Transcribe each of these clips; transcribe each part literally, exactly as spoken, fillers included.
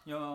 いや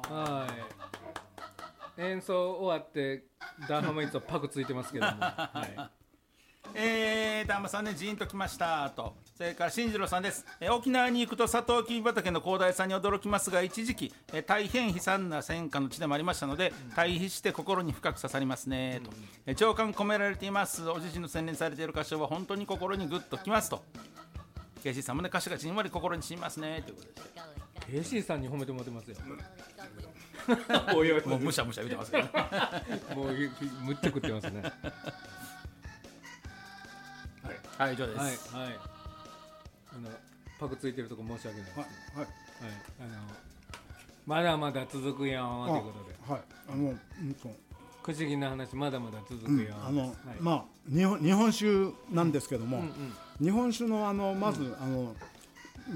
はい演奏終わってダーハマいつもパクついてますけども、はいえー、ダーマさんね、ジーンときましたと。それから進次郎さんです、えー、沖縄に行くとサトウキビ畑の広大さに驚きますが、一時期、えー、大変悲惨な戦火の地でもありましたので、うん、対比して心に深く刺さりますねと、うんえー、情感込められています。おじじの洗練されている歌唱は本当に心にグッときますと。ケイシーさんもね、歌詞がじんわり心にしみますねということで、 ケイシーさんに褒めてもらってますよおいおいもうむしゃむしゃ言ってますけどもうむっちゃ食ってますねはい、以上です。 はい、はい、あのパクついてるとこ申し訳ないです、はいはいはい、あのまだまだ続くよということで、 はい、あの、うんと、 不思議な話まだまだ続くよ、 うん、あの、 はい、 まあ日本日本酒なんですけども、うんうん、日本酒のあのまず、うん、あの、うん、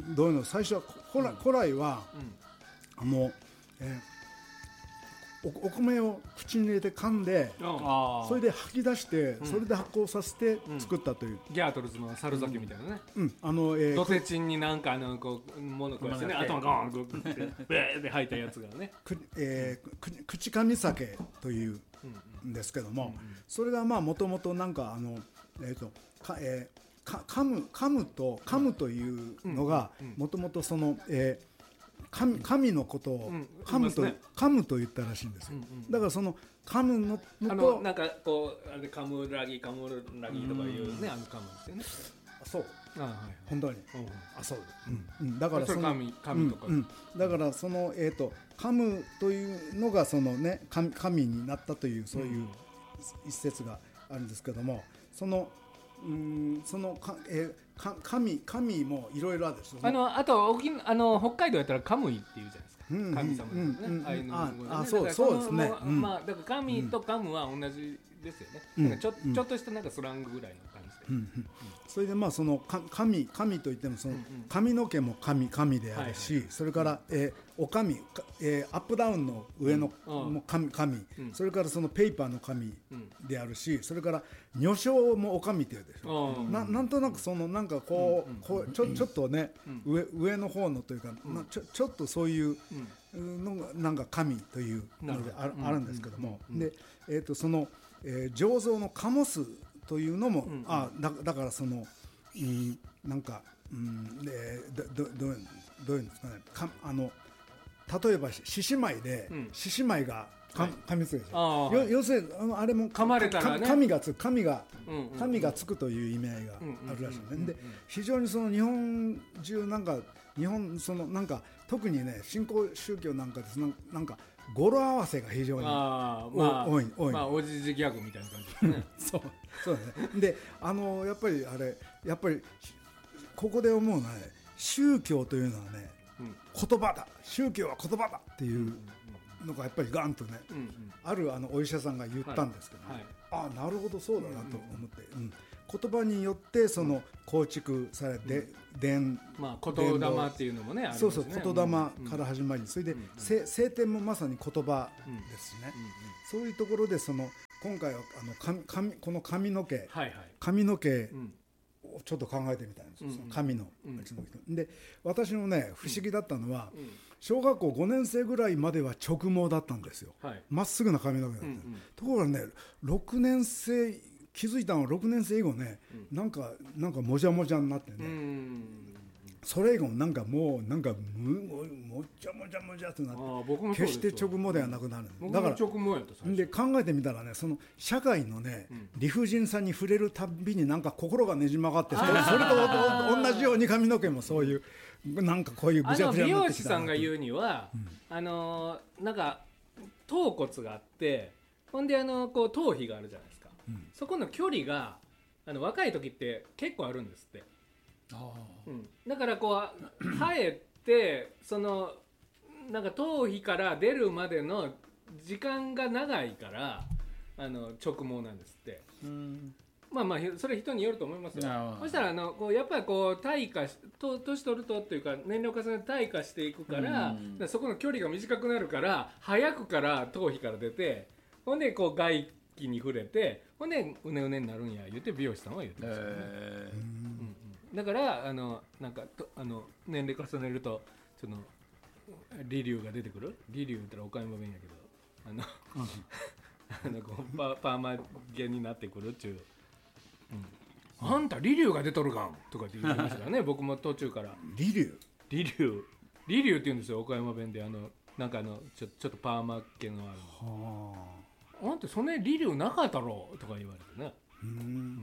どういうの最初は古来、うん、古来は、うん、あの、えーお, お米を口に入れて噛んで、うん、それで吐き出して、うん、それで発酵させて作ったという、 うん、ギャートルズの猿酒みたいなね、 うんうん、あのえー、 ドテチンになんかあのこう物食わしてね、頭がゴーンゴーンってベーって吐いたやつがねく、えー、く口噛み酒というんですけども、うんうん、それがまあもともとなんかあの、えーとかえー、か噛む噛むと噛むというのがもともとその、えー神, 神のことを噛むと、うんね、噛むと言ったらしいんですよ、うんうん、だからその噛むのとあのなんかこうあれカムラギカムラギとかいうね、うん、あの噛むんですよね。 あそうあ、はい、本当に、うん、あそう、 うんうん、だからその神神とか、うんうん、 だからそのえっ、ー、と噛むというのがそのね 神, 神になったというそういう一説があるんですけども、そのうんそのか、えー、か神神もいろいろあるでしょ。 あのあと沖あの北海道やったらカムイっていうじゃないですか、うんうん、神様ですね、 うんうん、 ああいうのあね、 あそうそうですね、 うん、まあだから神とカムは同じですよね、うん、なんかちょ、うん、ちょっとしたなんかスラングぐらいの感じで、うんうん、 それでまあその神神といってもその髪の毛も神神であるし、はいはい、それから、えー、お神、えー、アップダウンの上の、うん、も神神、うん、それからそのペーパーの神であるし、それから女性もお神っていうでしょ、うん、な, なんとなくそのなんかこう、うん、こうちょちょっとね、うん、上上の方のというか、うん、ちょちょっとそういうのがなんか神というので あ, あるんですけども、うん、で、えー、とその、えー、醸造のカモスというのも、うん、あ だ, だからその、うん、なんか、うんでど, ど, ど, うどういうんですかね、かあの例えば獅子舞で獅子舞が噛みつくでしょ、はい、要するにあれも噛まれたらね神がつく神が、うんうんうん、神がつくという意味合いがあるらしいね、うんうんうんうん、で非常にその日本中なんか日本そのなんか特にね新興宗教なんかですななんか語呂合わせが非常にあ、まあ、 多い多い、 まあおじじギャグみたいな感じですねそうそうだね。であのやっぱりあれやっぱりここで思うのはね、宗教というのはね、うん、言葉だ、宗教は言葉だっていうのがやっぱりガンとね、うんうん、あるあのお医者さんが言ったんですけど、ね、はいはい、あなるほどそうだなと思って、うんうんうん、言葉によってその構築されて、うん、伝、 まあ、言霊っていうのもねありますね。 そうそう言霊から始まり、それで、うんうん、聖典もまさに言葉ですしね、うんうんうん、そういうところでその今回はあの髪髪この髪の毛、はいはい、髪の毛、うんちょっと考えてみたんですよ、うんうん、神の、うん、で私のね不思議だったのは、うん、小学校ごねん生ぐらいまでは直毛だったんですよ、ま、っすぐな髪の毛だった、うんうん、ところがねろくねん生気づいたのはろくねん生以後ね、うん、なんかなんかもじゃもじゃになってね、うん、それ以後なんかもうなんかむもちゃもじゃもじゃってなって決して直毛ではなくなる、 だから直毛やった最初で考えてみたらね、その社会のね、うん、理不尽さに触れるたびになんか心がねじ曲がって、それと同じように髪の毛もそういうなんかこういうぐちゃぐちゃになってきた。 あの美容師さんが言うには、うん、あのなんか頭骨があってほんであのこう頭皮があるじゃないですか、うん、そこの距離があの若い時って結構あるんですって。あ、うん、だからこう生えてそのなんか頭皮から出るまでの時間が長いからあの直毛なんですって。うん、まあまあそれ人によると思いますよ。そしたらあのこうやっぱりこう退化しと年取るとっていうか年齢を重ねて退化していくから、うん、だからそこの距離が短くなるから早くから頭皮から出てほんでこう外気に触れてほんでうねうねになるんや言って美容師さんは言ってましたね。えーだからあのなんかとあの年齢重ねるとそのリリュウが出てくる。リリュウ言ったら岡山弁やけど、あのあのこう パ, パーマ毛になってくるっちゅう、うん、あんたリリュウが出とるがんとかって言ってましたからね僕も途中からリリュウリリュウリリュウって言うんですよ岡山弁で。あのなんかあのちょちょっとパーマ毛のあるの、はあ、あんたそれリリュウなかったろとか言われてね、うん、うん、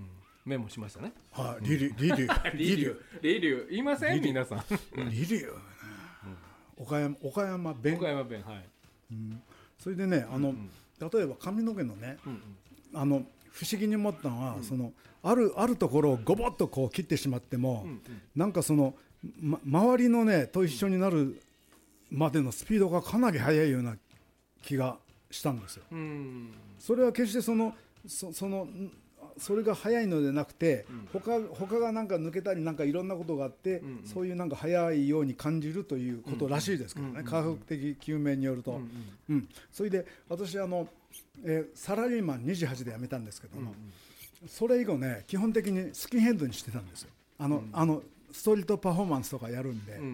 メモしましたね。 はい、リリュウリリュウリリュウリリュウ言いません皆さんリリュウ、うん、岡山岡山弁岡山弁、はい、 うん、それでねあの、うんうん、例えば髪の毛のね、うんうん、あの不思議に思ったのは、うん、そのあるあるところをゴボッとこう切ってしまっても、うんうん、なんかその、ま、周りのねと一緒になるまでのスピードがかなり速いような気がしたんですよ、うん、それは決してその そ, そのそれが速いのでなくて、うん、他, 他がなんか抜けたりなんかいろんなことがあって、うんうん、そういうなんか速いように感じるということらしいですけどね、うんうん、科学的究明によると、うんうんうん、それで私あの、えー、サラリーマンにじゅうはちで辞めたんですけども、うんうん、それ以後ね基本的にスキンヘッドにしてたんですよ。あの、うん、あのストリートパフォーマンスとかやるんで、うんうん、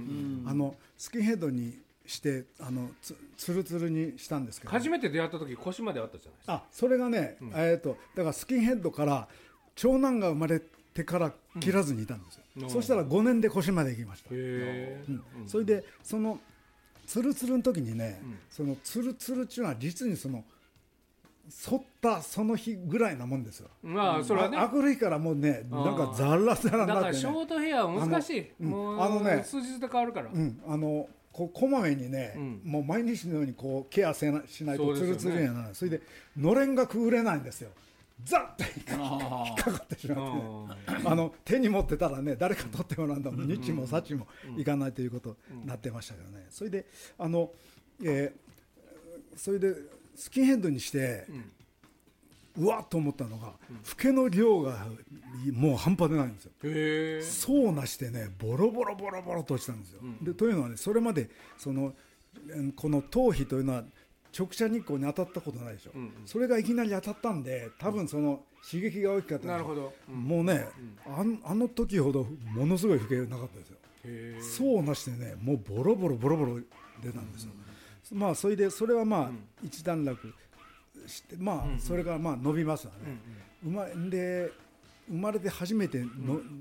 あのスキンヘッドにしてあの つ, つるつるにしたんですけど、ね、 初めて出会った時腰まであったじゃないですか。 あそれがね、うん、えー、とだからスキンヘッドから長男が生まれてから切らずにいたんですよ、うん、そしたらごねんで腰まで行きました。へ、うん、それでそのつるつるの時にね、うん、そのつるつるっていうのは実にその反ったその日ぐらいなもんですよ。 まあそれはね、 あくる日からもうねなんかザラザラになって、ね、 だからショートヘアは難しい。あの、もうあの、ね、数日で変わるから、うん、 あのこ, こまめにね、うん、もう毎日のようにこうケアせなしないとツルツルにはならない。 そ, れでのれんがくぐれないんですよ。ザッと引っかかってしまって、ね、あの手に持ってたらね誰か取ってもらうんだもん、うん、日もさちもいかないということになってましたけどね。それであの、えー、それでスキンヘッドにして、うん、うわっと思ったのが、うん、フケの量がもう半端でないんですよ。へー、そうなしてねボロボロボロボロと落ちたんですよ、うん、でというのはねそれまでそのこの頭皮というのは直射日光に当たったことないでしょ、うんうん、それがいきなり当たったんで多分その刺激が大きかったんで、なるほど、うん、もうね、うん、あ, あの時ほどものすごいフケなかったですよ。へー、そうなしてねもうボロボロボロボロ出たんですよ、うん、まあそれでそれはまあ、うん、一段落して、まあそれからまあ伸びますわね、うんうん、生まで生まれて初めての、うん、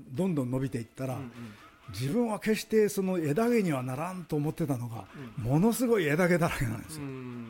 どんどん伸びていったら、うんうん、自分は決してその枝毛にはならんと思ってたのが、うん、ものすごい枝毛だらけなんですよ、うん、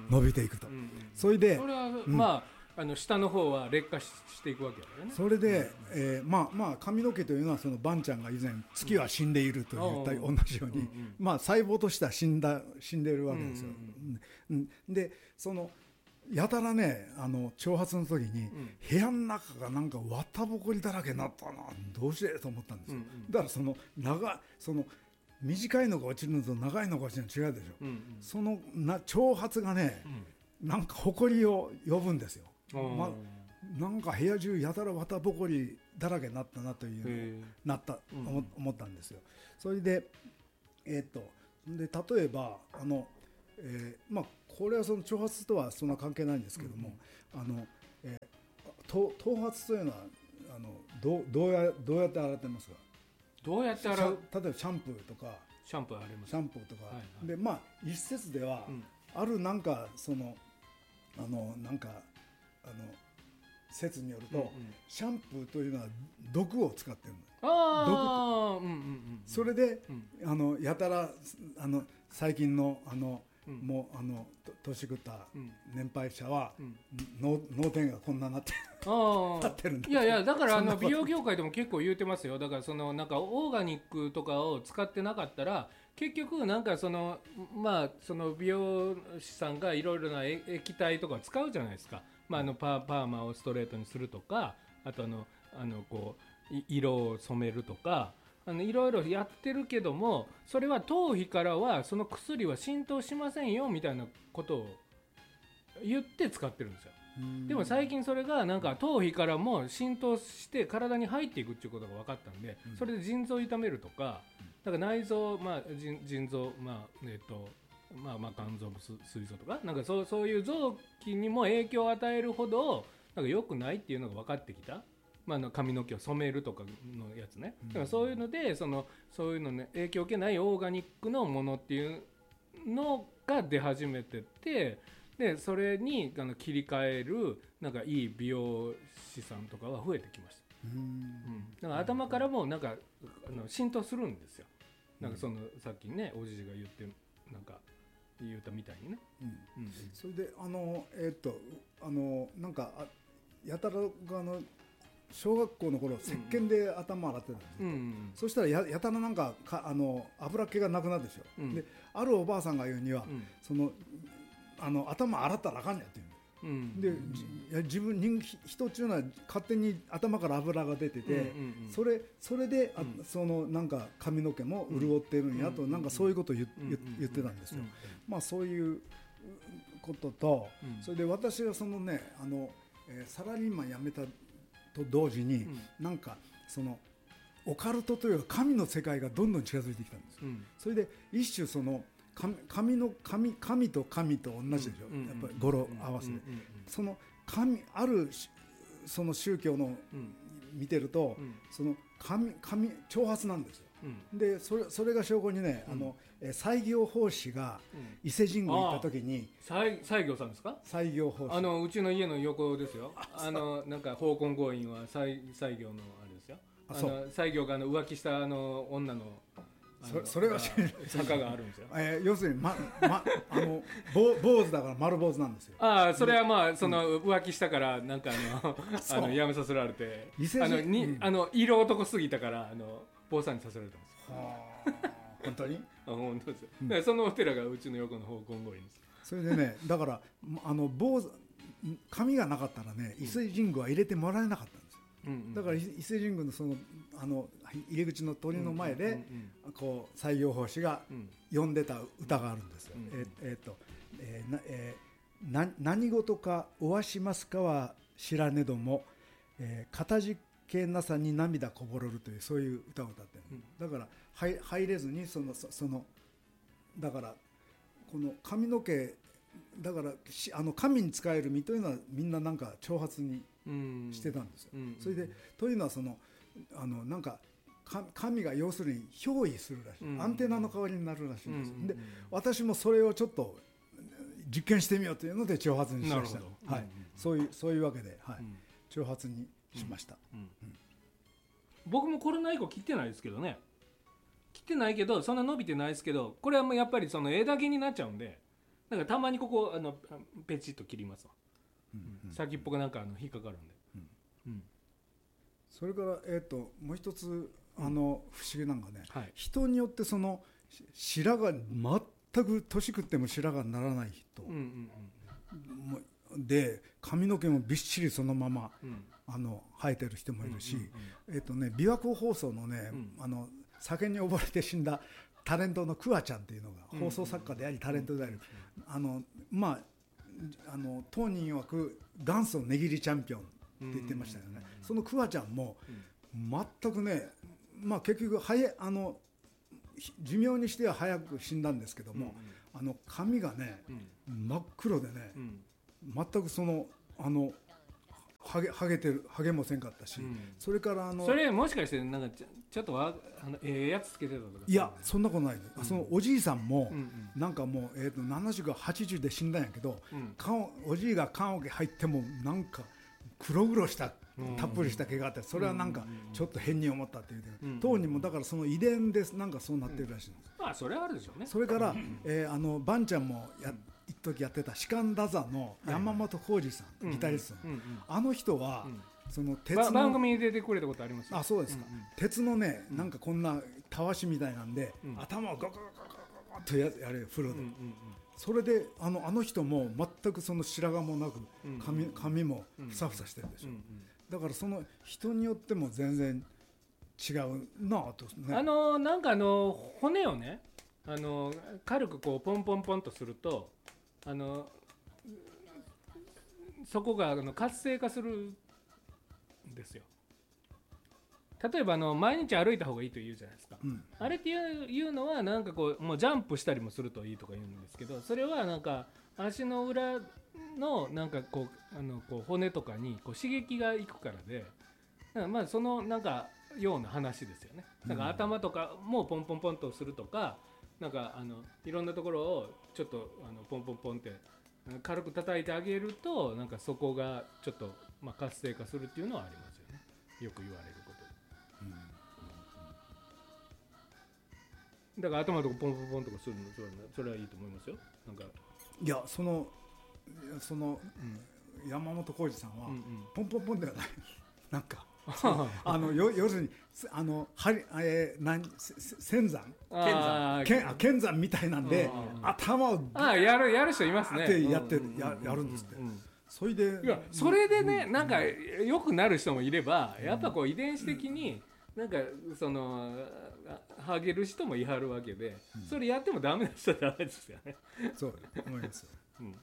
伸びていくと、うんうん、それでそれは、うん、まあ、あの下の方は劣化 し, していくわけだよね。 それで、えー、まあまあ髪の毛というのはそのバンちゃんが以前月は死んでいると言った同じように、うんうん、まあ細胞としては死んだ死んでいるわけですよ、うんうんうん、でそのやたらねあの長髪の時に、うん、部屋の中がなんか綿ぼこりだらけになったなどうしてと思ったんですよ、うんうん、だからその長その短いのが落ちるのと長いのが落ちるの違うでしょ、うんうん、そのな長髪がね、うん、なんかほこりを呼ぶんですよ、ま、なんか部屋中やたら綿ぼこりだらけになったなというなった、うん、思ったんですよ。それでえー、っとで例えばあの、えー、まあこれはその長髪とはそんな関係ないんですけども、うん、あの、えー、頭髪というのはあの ど, ど, うやどうやって洗ってますか？ どうやって洗う？ 例えばシャンプーとかシャンプーあります。 シャンプーとか、はいはい、でまあ一説では、うん、あるなんかそのあのなんかあの説によると、うんうん、シャンプーというのは毒を使ってるの。 あ毒、うんうんうん、 それで、うん、あのやたらあの最近のあのうん、もうあの年食った年配者は、うん、脳, 脳天がこんななってなってるんだ。いやいやだからあの美容業界でも結構言うてますよ。だからそのなんかオーガニックとかを使ってなかったら結局なんかそのまあその美容師さんがいろいろな液体とか使うじゃないですか。まああのパーパーマをストレートにするとか、あとあのあのこう色を染めるとか。あのいろいろやってるけどもそれは頭皮からはその薬は浸透しませんよみたいなことを言って使ってるんですよ。でも最近それがなんか頭皮からも浸透して体に入っていくっていうことが分かったんで、それで腎臓を痛めるとか、なんか内臓、まあ、腎, 腎臓、まあえっとまあ、まあ肝臓も膵臓とかなんかそう、そういう臓器にも影響を与えるほどなんか良くないっていうのが分かってきた。まあ、の髪の毛を染めるとかのやつね、だからそういうのでそのそういうのね影響を受けないオーガニックのものっていうのが出始めてて、でそれにあの切り替えるなんかいい美容師さんとかは増えてきました。うんうん、だから頭からもなんかあの浸透するんですよ。なんかそのさっきねおじじが言ってなんか言ったみたいにね。 うんうん、それであのえー、っとあのなんかあやたらがあの小学校の頃石鹸で頭洗ってたんですよ、うんうん、そしたら や, やたらなんかかあの油気がなくなるでしょ、うん、であるおばあさんが言うには、うん、そのあの頭洗ったらあかんやって言う、うん、で自分人人っていうのは勝手に頭から油が出てて、うんうんうん、それそれであ、うん、そのなんか髪の毛も潤ってるんやと、うん、なんかそういうことを 言, 言, 言ってたんですよ、うんうん、まあそういうことと、うん、それで私はそのねあの、えー、サラリーマン辞めたと同時に、うん、なんかそのオカルトというか神の世界がどんどん近づいてきたんですよ、うん、それで一種その神の 神, 神と神と同じでしょ、うん、やっぱり語呂合わせで、うん、その神あるその宗教の見てると、うん、その 神, 神挑発なんですよ、うん、で そ, れそれが証拠にね、うん、あの西行法師が伊勢神宮行った時に、 西行さんですか？ 西行法師、 あのうちの家の横ですよ。あのなんか宝根強引は西行のあれですよ。あの西行があの浮気したあの女のそ, それは坂があるんですよ、 えー、要するに、まま、あの坊主だから丸坊主なんですよ。 ああそれはまあその浮気したからなんかあのあのやめさせられてあのに、うん、あの色男すぎたからあの坊さんにさせられたんですよ。 は本当にあ本当ですよ、うん、だからそのお寺がうちの横の方根強引です。 それでねだからあの坊主髪がなかったらね伊勢神宮は入れてもらえなかったんですよ、うんうん、だから伊勢神宮のそのあの入り口の鳥の前で、うんうんうん、こう西行法師が読んでた歌があるんですよ、うんうん、えーえーとえーなえー、な何事かおわしますかは知らねども、えー、かたじけなさに涙こぼれるというそういう歌を歌ってる、うん、だから入, 入れずにそのそのだからこの髪の毛だからあの神に仕える身というのはみんななんか挑発にしてたんですよ、うんうん、それでというのはそのあのなんか神が要するに憑依するらしい、うん、アンテナの代わりになるらしいんです、うん、で私もそれをちょっと実験してみようというので挑発にしました、はい、そういうそういうわけで、はい、挑発にしました、うんうんうん、 僕もコロナ以降切ってないですけどね切ってないけどそんな伸びてないですけどこれはもうやっぱりその枝毛になっちゃうんでだからたまにここあのペチッと切りますわ、うんうん、先っぽがなんかあの引っかかるんで、うんうん、 それから、えー、ともう一つあの不思議なのがね、はい、人によってその白髪全く年食っても白髪にならない人、うんうんうん、で髪の毛もびっしりそのまま、うん、あの生えてる人もいるし、うんうんうん、えーとね、琵琶湖放送のね、うん、あの酒に溺れて死んだタレントのクワちゃんっていうのが放送作家でありタレントである、うん、あのまああの当人曰く元祖値切りチャンピオンって言ってましたよね、うんうんうん、そのクワちゃんも全くねまあ、結局早あの寿命にしては早く死んだんですけども、うんうん、あの髪がね、うん、真っ黒でね、うん、全くそのあのハゲ、ハゲてるハゲもせんかったし、うん、それからあのそれもしかしてなんかちょ、ちょっとわあのええやつつけてたとかいやそんなことない、ねうん、そのおじいさんも、うんうん、なんかもう、えー、とななじゅうかはちじゅうで死んだんやけど、うん、顔おじいが棺桶入ってもなんか黒々したたっぷりした毛があってそれはなんかちょっと変に思ったっていう、うん、当人もだからその遺伝でなんかそうなってるらしいんです、 うん、まあそれはあるでしょうね。 それから、えー、あのバンちゃんもや一時やってた士官太座の山本浩二さん、はいはい、ギタリスト、うんうんうん、あの人は、うん、その鉄の番組に出てくれたことありますよ。 あそうですか、うんうん、鉄のねなんかこんなたわしみたいなんで、うん、頭をガガガガガガッと や, やれ風呂で、うんうんうん、それであのあの人も全くその白髪もなく 髪, 髪もふさふさしてるでしょ、うんうんうん、だからその人によっても全然違うなぁと、ね、 あのなんかあの骨をねあの軽くこうポンポンポンとするとあのそこがあの活性化するんですよ。例えばあの毎日歩いた方がいいと言うじゃないですか、うん、あれっていう、いうのはなんかこうもうジャンプしたりもするといいとか言うんですけどそれはなんか足の裏のなんかこうあのこう骨とかにこう刺激がいくからでだからまあそのなんかような話ですよね。だから頭とかもポンポンポンとするとかなんかあのいろんなところをちょっとあのポンポンポンって軽く叩いてあげるとなんかそこがちょっと、まあ、活性化するっていうのはありますよね。よく言われること、うん、だから頭のとこポンポンポンとかするのそれは、それはいいと思いますよ。なんかいやそのその、うん、山本浩二さんは、うんうん、ポンポンポンではないなんかあのよ要するにあのはり、えー、何仙山剣山剣山みたいなんで頭をあやるやる人いますねってやってる、うん、や, やるんですって、うんうん、それでいやそれでね、うん、なんか良くなる人もいれば、うん、やっぱこう遺伝子的になんかそのハゲる人もいはるわけで、うん、それやってもダメな人はダメですよね。 そう思いますよ、うんうん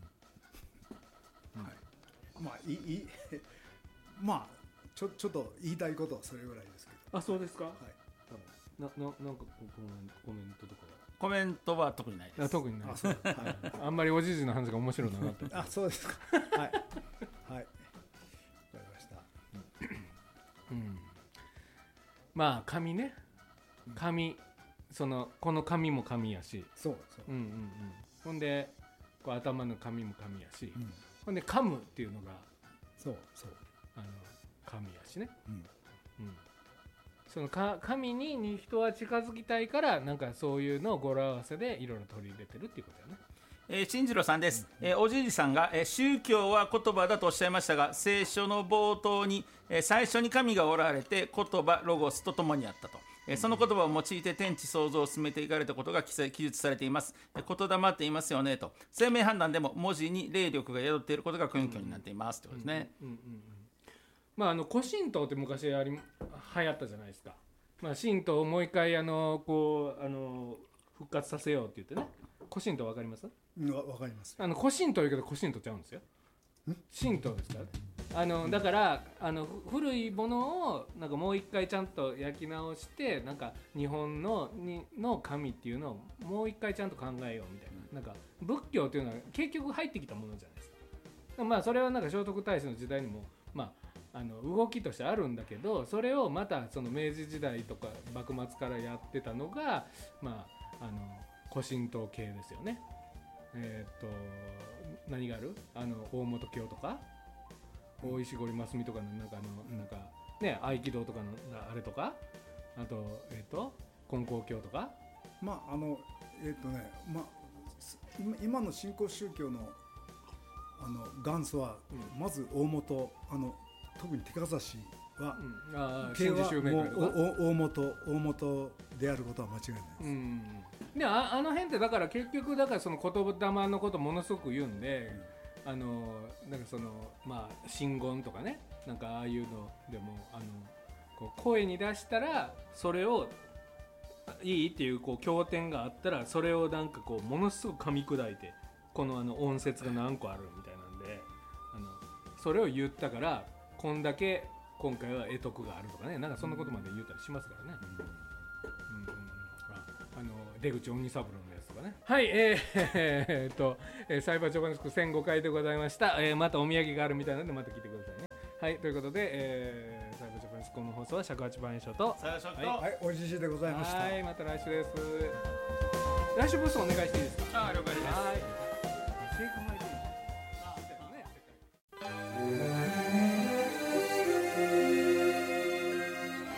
うん、はいまあいいまあちょ, ちょっと言いたいことはそれぐらいですけど。 あ、そうですか。はい。なななんかコメンコメントとかコメントは特にないです。 あ特にないです。あ, はい、あんまりおじじの話が面白いなってあ、そうですか。はいはい。わかりました。 うん。まあ髪ね。髪そのこの髪も髪やし。 そうそう。 うんうんうん。ほんでこう頭の髪も髪やし。うん、ほんで噛むっていうのがそうそうあの。神やしね、うんうん、そのか神にに人は近づきたいからなんかそういうのを語呂合わせでいろいろ取り入れてるっていうことだよね。 えー、進次郎さんです、うんえー、おじいさんが、えー、宗教は言葉だとおっしゃいましたが聖書の冒頭に、えー、最初に神がおられて言葉ロゴスと共にあったと、えー、その言葉を用いて天地創造を進めていかれたことが記載記述されています、えー、言霊って言いますよねと生命判断でも文字に霊力が宿っていることが根拠になっていますということですね。 うんうんうんうんまあ、あの古神道って昔あり流行ったじゃないですか、まあ、神道をもう一回あのこうあの復活させようって言ってね。古神道分かります？わ分かります。 あの古神道言うけど古神道ちゃうんですよ。神道ですからね。あのだからあの古いものをなんかもう一回ちゃんと焼き直してなんか日本のにの神っていうのをもう一回ちゃんと考えようみたいな。なんか仏教っていうのは結局入ってきたものじゃないですか。まあそれはなんか聖徳太子の時代にもまああの動きとしてあるんだけどそれをまたその明治時代とか幕末からやってたのがまああの古神道系ですよね。えっと何があるあの大本教とか大石堀ますみとかのなんかのなんかね合気道とかのあれとかあとえっと金光教とかまああのえっとねまあ今の新興宗教のあの元祖は、うん、まず大本あの特に手かざしは、うん、あ真珠襲名会とか大本大本であることは間違いないです、うん、 で あ, あの辺ってだから結局だからその言霊のことものすごく言うんで、うん、あのなんかそのまあ真言とかねなんかああいうのでもあのこう声に出したらそれをいいっていうこう経典があったらそれをなんかこうものすごく噛み砕いてこのあの音節が何個あるみたいなんであのそれを言ったからこんだけ今回は得得があるとかねなんかそんなことまで言うたりしますからね、うんうんうん、あの出口鬼三郎のやつとかねはいえー、えー、っと、えー、サイバーチョコネスクせんごかいでございました、えー、またお土産があるみたいなのでまた来てくださいねはいということで、えー、サイバーチョコネスクこの放送は尺八番演唱とさよしょと、 はい、おじじでございましたはいまた来週です来週ブースお願いしていいですかあ了解ですはい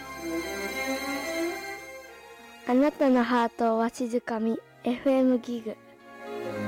あなたのハートをわしづかみ エフエム ギグ